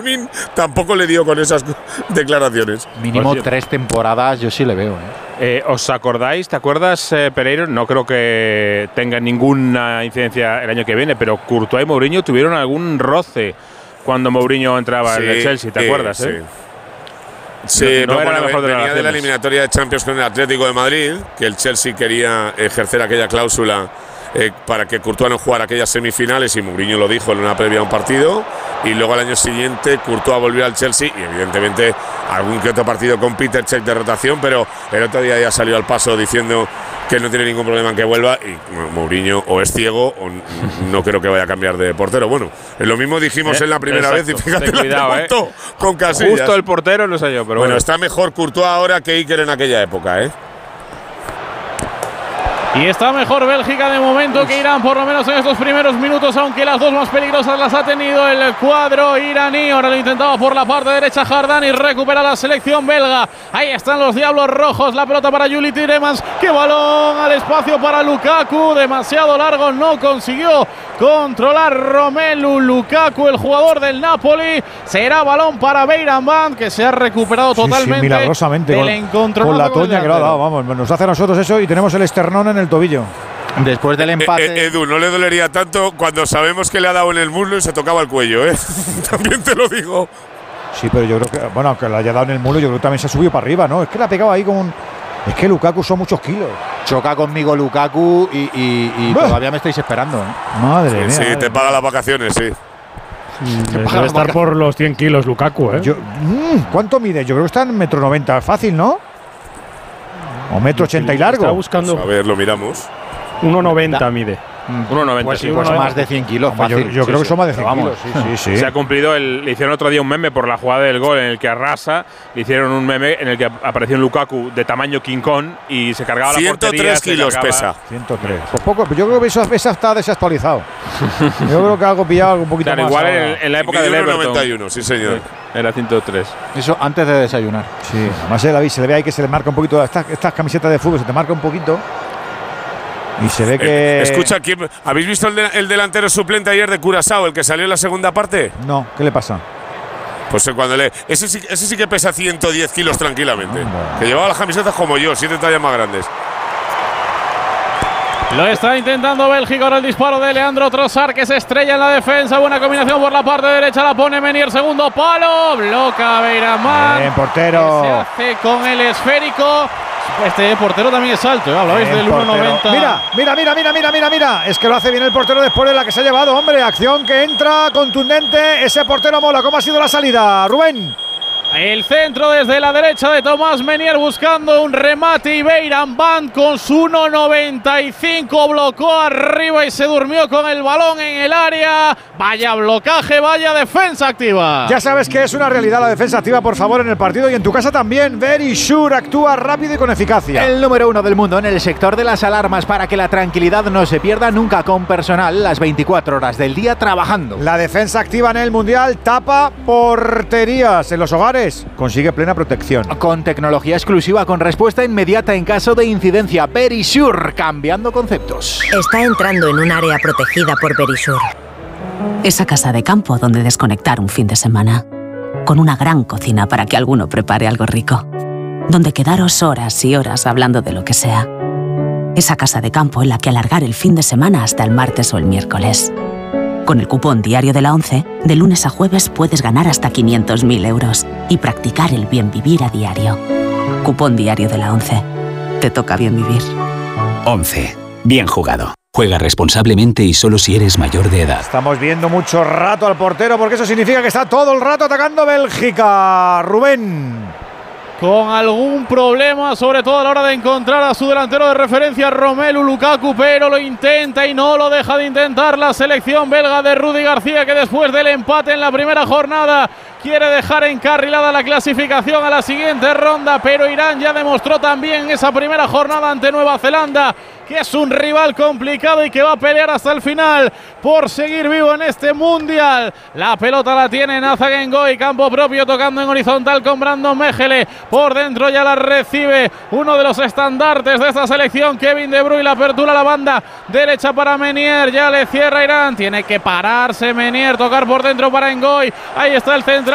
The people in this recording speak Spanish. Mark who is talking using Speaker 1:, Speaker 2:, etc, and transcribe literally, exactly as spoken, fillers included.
Speaker 1: Lamin tampoco le dio con esas declaraciones.
Speaker 2: Mínimo pues tres temporadas yo sí le veo. ¿eh?
Speaker 3: Eh, ¿Os acordáis? ¿Te acuerdas, eh, Pereiro? No creo que tenga ninguna incidencia el año que viene, pero Courtois y Mourinho tuvieron algún roce cuando Mourinho entraba sí, en el Chelsea, ¿te sí, acuerdas? Sí. Eh?
Speaker 1: Sí,
Speaker 3: no, no
Speaker 1: bueno,
Speaker 3: era mejor de
Speaker 1: venía de la eliminatoria de Champions con el Atlético de Madrid, que el Chelsea quería ejercer aquella cláusula eh, para que Courtois no jugara aquellas semifinales, y Mourinho lo dijo en una previa a un partido, y luego al año siguiente Courtois volvió al Chelsea y evidentemente algún que otro partido con Peter Cech de rotación, pero el otro día ya salió al paso diciendo que no tiene ningún problema en que vuelva, y bueno, Mourinho o es ciego o no creo que vaya a cambiar de portero. Bueno, lo mismo dijimos eh, en la primera exacto. vez y fíjate la cuidado, que montó eh. con Casillas.
Speaker 3: Justo el portero no sé yo, pero bueno,
Speaker 1: bueno. Está mejor Courtois ahora que Iker en aquella época, ¿eh?
Speaker 4: Y está mejor Bélgica de momento que Irán, por lo menos en estos primeros minutos, aunque las dos más peligrosas las ha tenido el cuadro iraní. Ahora lo intentaba por la parte derecha Jardán y recupera la selección belga. Ahí están los Diablos Rojos, la pelota para Juli Tielemans. ¡Qué balón al espacio para Lukaku! Demasiado largo, no consiguió controlar Romelu Lukaku, el jugador del Napoli. Será balón para Beiranvand, que se ha recuperado
Speaker 5: sí,
Speaker 4: totalmente
Speaker 5: sí, milagrosamente
Speaker 4: del
Speaker 5: con, con la toña que lo ha dado. Vamos, nos hace a nosotros eso y tenemos el esternón en el tobillo.
Speaker 2: Después del empate.
Speaker 1: Eh, eh, Edu, no le dolería tanto cuando sabemos que le ha dado en el muslo y se tocaba el cuello, ¿eh? También te lo digo.
Speaker 5: Sí, pero yo creo que, bueno, aunque le haya dado en el muslo, yo creo que también se ha subido para arriba, ¿no? Es que le ha pegado ahí con un. Es que Lukaku son muchos kilos.
Speaker 2: Choca conmigo Lukaku y, y, y todavía me estáis esperando, ¿eh?
Speaker 5: Madre mía.
Speaker 1: Sí,
Speaker 5: madre
Speaker 1: te paga las vacaciones, sí.
Speaker 6: Mm, debe estar por los cien kilos Lukaku, ¿eh?
Speaker 5: Yo, mmm, ¿cuánto mide? Yo creo que está en metro noventa. Fácil, ¿no? O metro ochenta y largo.
Speaker 6: Está buscando.
Speaker 1: Pues a ver, lo miramos.
Speaker 6: uno noventa mide.
Speaker 3: uno noventa,
Speaker 2: pues,
Speaker 3: sí,
Speaker 2: pues
Speaker 3: uno
Speaker 2: más de cien kilos, fácil.
Speaker 5: Yo, yo
Speaker 2: sí,
Speaker 5: creo
Speaker 2: sí.
Speaker 5: que son más de cien
Speaker 2: Vamos.
Speaker 5: kilos. Sí, sí, sí.
Speaker 3: Se ha cumplido, el, le hicieron otro día un meme por la jugada del gol en el que arrasa. Le hicieron un meme en el que apareció un Lukaku de tamaño King Kong y se cargaba la portería.
Speaker 1: ciento tres kilos pesa.
Speaker 5: ciento tres. Pues poco, yo creo que eso, eso está desactualizado. Yo creo que algo pillado algo un poquito
Speaker 3: claro,
Speaker 5: más.
Speaker 3: Igual en, en la época del Everton.
Speaker 1: noventa y uno, sí señor.
Speaker 3: Sí, era ciento tres.
Speaker 2: Eso antes de desayunar.
Speaker 5: Sí, además se le, ve, se le ve ahí que se le marca un poquito. Estas, estas camisetas de fútbol se te marca un poquito. Y se ve que.
Speaker 1: Eh, escucha, ¿quién, ¿habéis visto el, de, el delantero suplente ayer de Curazao, el que salió en la segunda parte?
Speaker 5: No, ¿qué le pasa?
Speaker 1: Pues cuando le. Ese sí, ese sí que pesa ciento diez kilos tranquilamente.
Speaker 5: Anda.
Speaker 1: Que llevaba las camisetas como yo, siete tallas más grandes.
Speaker 4: Lo está intentando Bélgica, ahora el disparo de Leandro Trossard, que se estrella en la defensa. Buena combinación por la parte derecha, la pone Menier, segundo palo, bloca Beiranvand.
Speaker 5: Bien, portero.
Speaker 4: Se hace con el esférico. Este portero también es alto, ¿eh? Hablabais del uno noventa.
Speaker 5: Mira, mira, mira, mira, mira, mira, mira. Es que lo hace bien el portero después de la que se ha llevado, hombre. Acción que entra contundente. Ese portero mola. ¿Cómo ha sido la salida, Rubén?
Speaker 4: El centro desde la derecha de Thomas Menier buscando un remate y Beiranvand con su uno noventa y cinco blocó arriba y se durmió con el balón en el área. Vaya blocaje, vaya defensa activa.
Speaker 5: Ya sabes que es una realidad la defensa activa, por favor, en el partido y en tu casa también. Verisure actúa rápido y con eficacia.
Speaker 2: El número uno del mundo en el sector de las alarmas para que la tranquilidad no se pierda nunca, con personal las veinticuatro horas del día trabajando.
Speaker 5: La defensa activa en el Mundial tapa porterías en los hogares. Consigue plena protección.
Speaker 2: Con tecnología exclusiva con respuesta inmediata en caso de incidencia. Verisure, cambiando conceptos.
Speaker 7: Está entrando en un área protegida por Verisure.
Speaker 8: Esa casa de campo donde desconectar un fin de semana. Con una gran cocina para que alguno prepare algo rico. Donde quedaros horas y horas hablando de lo que sea. Esa casa de campo en la que alargar el fin de semana hasta el martes o el miércoles. Con el cupón diario de la ONCE, de lunes a jueves puedes ganar hasta quinientos mil euros y practicar el bien vivir a diario. Cupón diario de la ONCE. Te toca bien vivir.
Speaker 9: ONCE. Bien jugado. Juega responsablemente y solo si eres mayor de edad.
Speaker 5: Estamos viendo mucho rato al portero porque eso significa que está todo el rato atacando Bélgica. Rubén.
Speaker 4: Con algún problema, sobre todo a la hora de encontrar a su delantero de referencia, Romelu Lukaku, pero lo intenta y no lo deja de intentar la selección belga de Rudi García, que después del empate en la primera jornada quiere dejar encarrilada la clasificación a la siguiente ronda, pero Irán ya demostró también en esa primera jornada ante Nueva Zelanda que es un rival complicado y que va a pelear hasta el final por seguir vivo en este mundial. La pelota la tiene Nazagen Goy, campo propio, tocando en horizontal con Brandon Mejele. Por dentro ya la recibe uno de los estandartes de esta selección, Kevin De Bruyne. La apertura a la banda derecha para Menier, ya le cierra Irán. Tiene que pararse Menier, tocar por dentro para Ngoy. Ahí está el central.